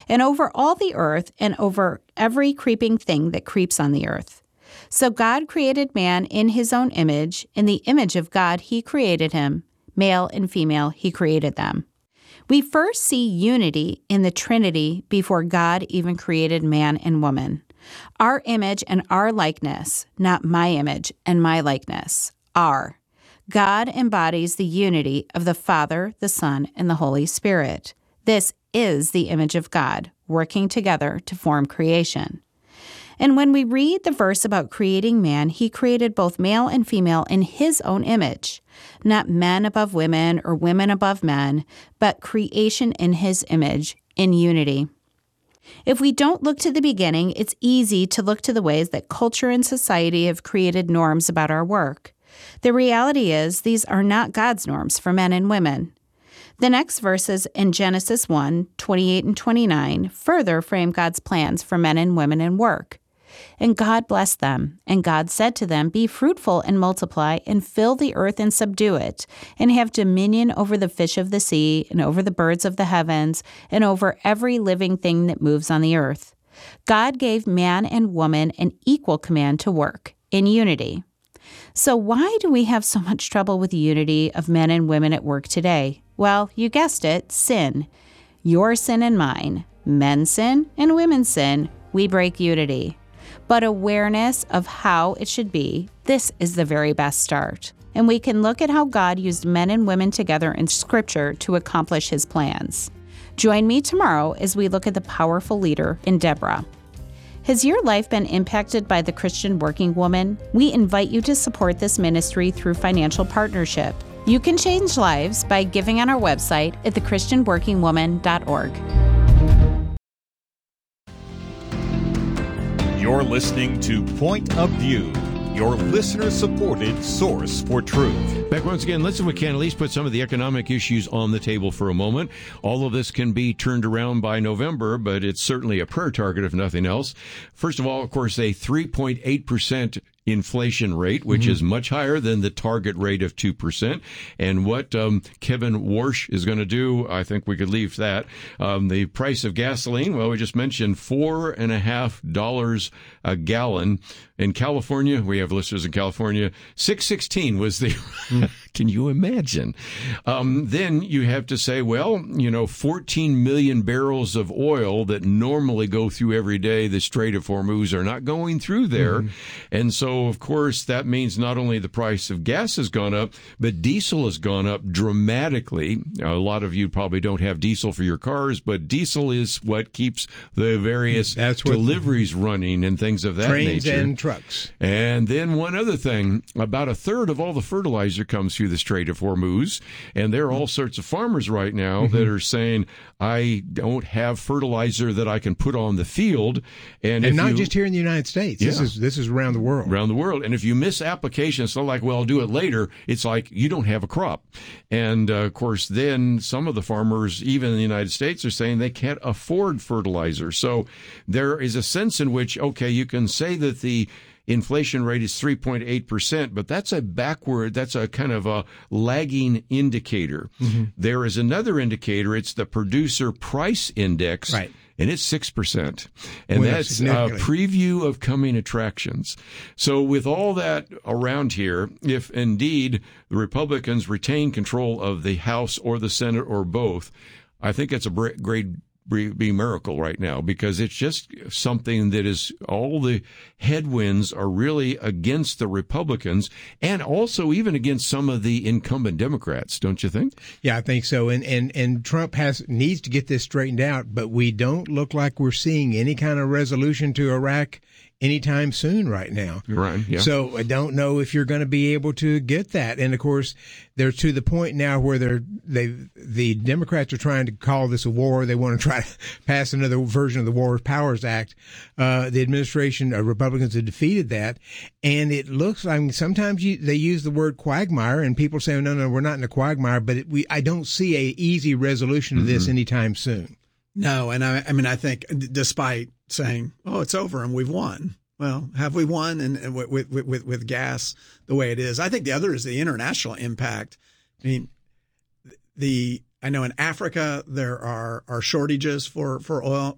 and over all the earth, and over every creeping thing that creeps on the earth. So God created man in his own image. In the image of God he created him. Male and female he created them. We first see unity in the Trinity before God even created man and woman. Our image and our likeness, not my image and my likeness, are. God embodies the unity of the Father, the Son, and the Holy Spirit. This is the image of God, working together to form creation. And when we read the verse about creating man, he created both male and female in his own image, not men above women or women above men, but creation in his image, in unity. If we don't look to the beginning, it's easy to look to the ways that culture and society have created norms about our work. The reality is these are not God's norms for men and women. The next verses in Genesis 1:28 and 29 further frame God's plans for men and women in work. And God blessed them, and God said to them, "Be fruitful and multiply, and fill the earth and subdue it, and have dominion over the fish of the sea, and over the birds of the heavens, and over every living thing that moves on the earth." God gave man and woman an equal command to work, in unity. So why do we have so much trouble with the unity of men and women at work today? Well, you guessed it, sin. Your sin and mine. Men's sin and women's sin. We break unity. But awareness of how it should be, this is the very best start. And we can look at how God used men and women together in Scripture to accomplish his plans. Join me tomorrow as we look at the powerful leader in Deborah. Has your life been impacted by the Christian working woman? We invite you to support this ministry through financial partnership. You can change lives by giving on our website at thechristianworkingwoman.org. You're listening to Point of View, your listener-supported source for truth. Back once again, listen, we can at least put some of the economic issues on the table for a moment. All of this can be turned around by November, but it's certainly a prayer target, if nothing else. First of all, of course, a 3.8% inflation rate, which is much higher than the target rate of 2%. And what Kevin Warsh is going to do, I think we could leave that. The price of gasoline, well, we just mentioned $4.50 a gallon. In California, we have listeners in California, $6.16 was the... Can you imagine? Then you have to say, well, 14 million barrels of oil that normally go through every day, the Strait of Hormuz, are not going through there. And so, of course, that means not only the price of gas has gone up, but diesel has gone up dramatically. A lot of you probably don't have diesel for your cars, but diesel is what keeps the various deliveries running and things of that nature. Trains and trucks. And then one other thing, about a third of all the fertilizer comes through the Strait of Hormuz, and there are all sorts of farmers right now that are saying, I don't have fertilizer that I can put on the field. And not just here in the United States. Yeah. This is around the world. Around the world. And if you miss application, it's not like, well, I'll do it later. It's like you don't have a crop. And, of course, then some of the farmers, even in the United States, are saying they can't afford fertilizer. So there is a sense in which, okay, you can say that the inflation rate is 3.8%, but that's a kind of a lagging indicator. There is another indicator. It's the producer price index. Right. And it's 6%. And that's a preview of coming attractions. So with all that around here, if indeed the Republicans retain control of the House or the Senate or both, I think it's a great miracle right now, because it's just something that is, all the headwinds are really against the Republicans and also even against some of the incumbent Democrats, don't you think? Yeah, I think so. And Trump needs to get this straightened out, but we don't look like we're seeing any kind of resolution to Iraq anytime soon right now. Right. Yeah. So I don't know if you're going to be able to get that. And of course, they're to the point now where the Democrats are trying to call this a war. They want to try to pass another version of the War Powers Act. The administration, Republicans have defeated that. And it looks like sometimes they use the word quagmire, and people say, no, we're not in a quagmire, but I don't see a easy resolution to this anytime soon. No, and I think despite saying, "Oh, it's over and we've won," well, have we won? And with gas the way it is, I think the other is the international impact. I mean, I know in Africa there are shortages for oil.